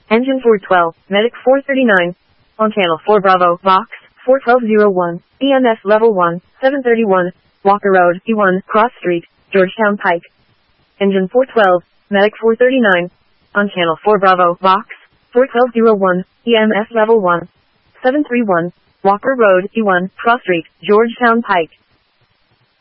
Engine 412, Medic 439. On Channel 4 Bravo, Vox, 41201, EMS Level 1, 731, Walker Road, E1, Cross Street, Georgetown Pike. Engine 412, Medic 439. On Channel 4 Bravo, Vox, 41201, EMS Level 1, 731, Walker Road, E1, Cross Street, Georgetown Pike.